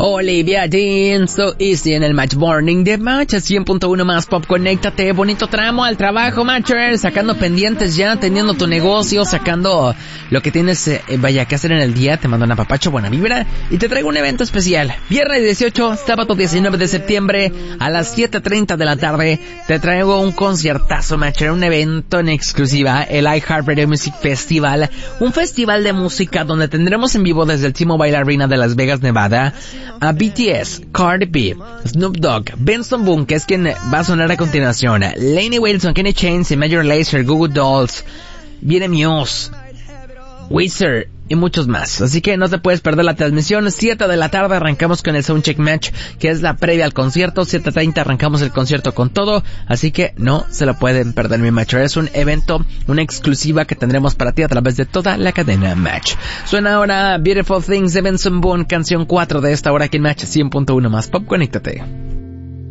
Olivia Dean, So Easy en el Match Morning de Match 100.1 más Pop. Conéctate, bonito tramo al trabajo, Matcher, sacando pendientes ya, teniendo tu negocio, sacando lo que tienes, vaya, que hacer en el día. Te mando un apapacho, buena vibra, y te traigo un evento especial. Viernes 18, sábado 19 de septiembre, a las 7:30 de la tarde, te traigo un conciertazo, Matcher, un evento en exclusiva, el iHeartRadio Music Festival, un festival de música donde tendremos en vivo desde el T-Mobile Arena de Las Vegas, Nevada, a BTS, Cardi B, Snoop Dogg, Benson Boone, que es quien va a sonar a continuación, Lainey Wilson, Kenny Chains, Major Lazer, Goo Goo Dolls, viene Muse, Weezer y muchos más. Así que no te puedes perder la transmisión. 7 de la tarde arrancamos con el Soundcheck Match, que es la previa al concierto. 7:30 arrancamos el concierto con todo, así que no se lo pueden perder, mi Match. Es un evento, una exclusiva que tendremos para ti a través de toda la cadena Match. Suena ahora Beautiful Things de Benson Boone, canción 4 de esta hora aquí en Match 100.1 más Pop. Conéctate.